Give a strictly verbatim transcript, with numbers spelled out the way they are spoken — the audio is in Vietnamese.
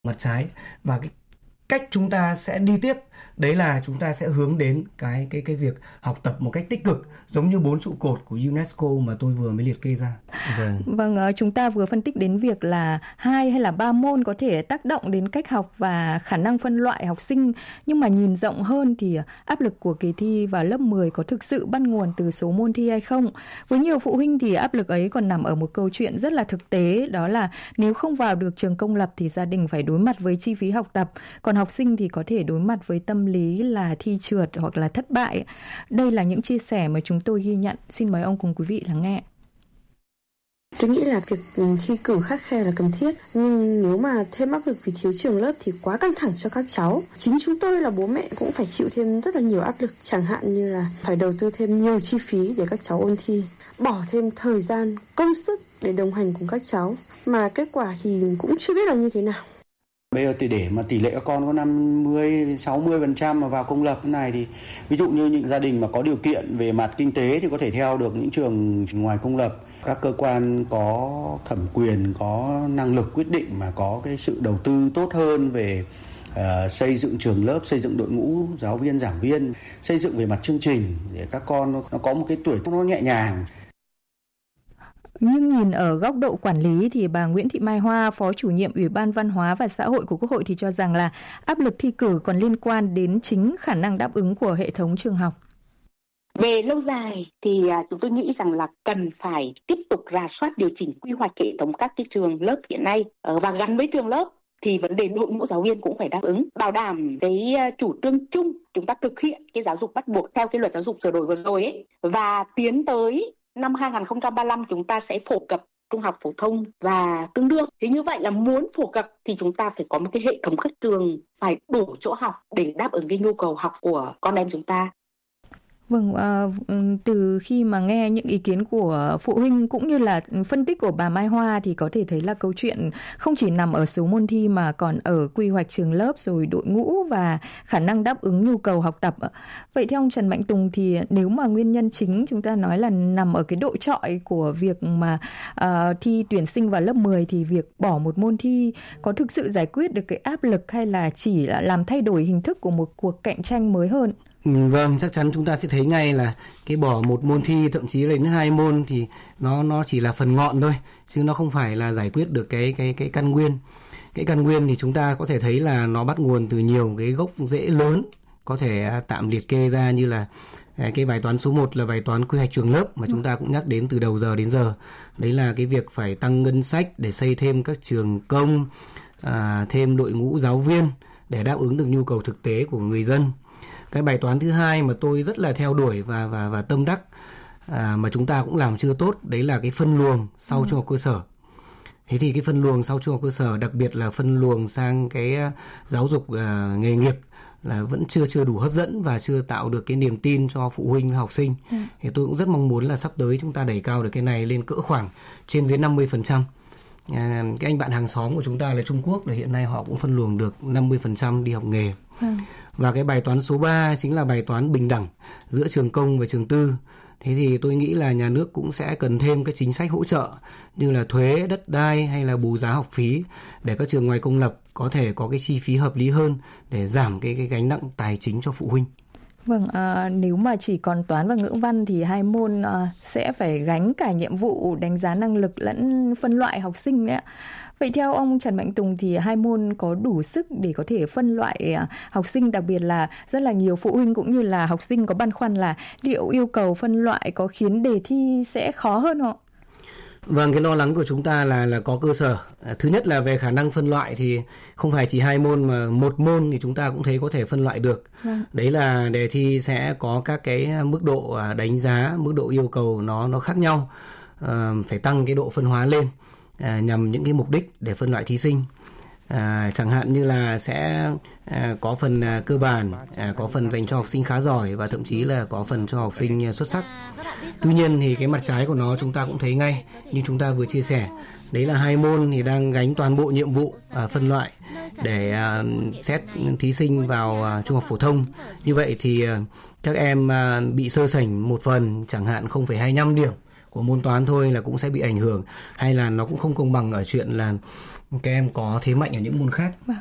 mặt trái, và cái cách chúng ta sẽ đi tiếp đấy là chúng ta sẽ hướng đến cái cái cái việc học tập một cách tích cực, giống như bốn trụ cột của UNESCO mà tôi vừa mới liệt kê ra. Vâng, vâng chúng ta vừa phân tích đến việc là hai hay là ba môn có thể tác động đến cách học và khả năng phân loại học sinh, nhưng mà nhìn rộng hơn thì áp lực của kỳ thi vào lớp mười có thực sự bắt nguồn từ số môn thi hay không? Với nhiều phụ huynh thì áp lực ấy còn nằm ở một câu chuyện rất là thực tế, đó là nếu không vào được trường công lập thì gia đình phải đối mặt với chi phí học tập, còn học sinh thì có thể đối mặt với tâm lý là thi trượt hoặc là thất bại. Đây là những chia sẻ mà chúng tôi ghi nhận. Xin mời ông cùng quý vị lắng nghe. Tôi nghĩ là việc thi cử khắt khe là cần thiết, nhưng nếu mà thêm áp lực vì thiếu trường lớp thì quá căng thẳng cho các cháu. Chính chúng tôi là bố mẹ cũng phải chịu thêm rất là nhiều áp lực, chẳng hạn như là phải đầu tư thêm nhiều chi phí để các cháu ôn thi, bỏ thêm thời gian, công sức để đồng hành cùng các cháu, mà kết quả thì cũng chưa biết là như thế nào. Bây giờ thì để mà tỷ lệ các con có năm mươi, sáu mươi phần trăm mà vào công lập thế này thì ví dụ như những gia đình mà có điều kiện về mặt kinh tế thì có thể theo được những trường ngoài công lập. Các cơ quan có thẩm quyền, có năng lực quyết định mà có cái sự đầu tư tốt hơn về uh, xây dựng trường lớp, xây dựng đội ngũ giáo viên, giảng viên, xây dựng về mặt chương trình để các con nó có một cái tuổi nó nhẹ nhàng. Nhưng nhìn ở góc độ quản lý thì bà Nguyễn Thị Mai Hoa, Phó Chủ nhiệm Ủy ban Văn hóa và Xã hội của Quốc hội thì cho rằng là áp lực thi cử còn liên quan đến chính khả năng đáp ứng của hệ thống trường học. Về lâu dài thì chúng tôi nghĩ rằng là cần phải tiếp tục rà soát điều chỉnh quy hoạch hệ thống các cái trường lớp hiện nay, và gắn với trường lớp thì vấn đề đội ngũ giáo viên cũng phải đáp ứng, bảo đảm cái chủ trương chung chúng ta thực hiện cái giáo dục bắt buộc theo cái luật giáo dục sửa đổi vừa rồi ấy, và tiến tới năm hai không ba lăm chúng ta sẽ phổ cập trung học phổ thông và tương đương. Thế như vậy là muốn phổ cập thì chúng ta phải có một cái hệ thống các trường phải đủ chỗ học để đáp ứng cái nhu cầu học của con em chúng ta. Vâng, à, từ khi mà nghe những ý kiến của phụ huynh cũng như là phân tích của bà Mai Hoa thì có thể thấy là câu chuyện không chỉ nằm ở số môn thi mà còn ở quy hoạch trường lớp, rồi đội ngũ và khả năng đáp ứng nhu cầu học tập. Vậy theo ông Trần Mạnh Tùng thì nếu mà nguyên nhân chính chúng ta nói là nằm ở cái độ trọi của việc mà uh, thi tuyển sinh vào lớp mười thì việc bỏ một môn thi có thực sự giải quyết được cái áp lực hay là chỉ là làm thay đổi hình thức của một cuộc cạnh tranh mới hơn? Vâng, chắc chắn chúng ta sẽ thấy ngay là cái bỏ một môn thi, thậm chí là đến hai môn thì nó nó chỉ là phần ngọn thôi, chứ nó không phải là giải quyết được cái cái cái căn nguyên. Cái căn nguyên thì chúng ta có thể thấy là nó bắt nguồn từ nhiều cái gốc rễ lớn, có thể tạm liệt kê ra như là cái bài toán số một là bài toán quy hoạch trường lớp mà chúng ta cũng nhắc đến từ đầu giờ đến giờ. Đấy là cái việc phải tăng ngân sách để xây thêm các trường công, à, thêm đội ngũ giáo viên để đáp ứng được nhu cầu thực tế của người dân. Cái bài toán thứ hai mà tôi rất là theo đuổi và và và tâm đắc à, mà chúng ta cũng làm chưa tốt, đấy là cái phân luồng sau ừ. trung học cơ sở. Thế thì cái phân luồng sau trung học cơ sở, đặc biệt là phân luồng sang cái giáo dục uh, nghề nghiệp là vẫn chưa chưa đủ hấp dẫn và chưa tạo được cái niềm tin cho phụ huynh và học sinh. Ừ. Thì tôi cũng rất mong muốn là sắp tới chúng ta đẩy cao được cái này lên cỡ khoảng trên dưới năm mươi phần trăm. À, cái anh bạn hàng xóm của chúng ta là Trung Quốc là hiện nay họ cũng phân luồng được năm mươi phần trăm đi học nghề. Ừ. Và cái bài toán số ba chính là bài toán bình đẳng giữa trường công và trường tư. Thế thì tôi nghĩ là nhà nước cũng sẽ cần thêm các chính sách hỗ trợ như là thuế, đất đai hay là bù giá học phí để các trường ngoài công lập có thể có cái chi phí hợp lý hơn để giảm cái, cái gánh nặng tài chính cho phụ huynh. Vâng, à, nếu mà chỉ còn toán và ngữ văn thì hai môn à, sẽ phải gánh cả nhiệm vụ đánh giá năng lực lẫn phân loại học sinh đấy ạ. Vậy theo ông Trần Mạnh Tùng thì hai môn có đủ sức để có thể phân loại học sinh, đặc biệt là rất là nhiều phụ huynh cũng như là học sinh có băn khoăn là liệu yêu cầu phân loại có khiến đề thi sẽ khó hơn không? Vâng, cái lo lắng của chúng ta là là có cơ sở. Thứ nhất là về khả năng phân loại thì không phải chỉ hai môn mà một môn thì chúng ta cũng thấy có thể phân loại được. Vâng. Đấy là đề thi sẽ có các cái mức độ đánh giá, mức độ yêu cầu nó nó khác nhau. À, phải tăng cái độ phân hóa lên à, nhằm những cái mục đích để phân loại thí sinh. À, chẳng hạn như là sẽ à, có phần à, cơ bản, à, có phần dành cho học sinh khá giỏi và thậm chí là có phần cho học sinh à, xuất sắc. Tuy nhiên thì cái mặt trái của nó chúng ta cũng thấy ngay như chúng ta vừa chia sẻ. Đấy là hai môn thì đang gánh toàn bộ nhiệm vụ à, phân loại để à, xét thí sinh vào à, trung học phổ thông. Như vậy thì à, các em à, bị sơ sảnh một phần, chẳng hạn không phẩy hai mươi lăm điểm của môn toán thôi là cũng sẽ bị ảnh hưởng, hay là nó cũng không công bằng ở chuyện là các em có thế mạnh ở những môn khác.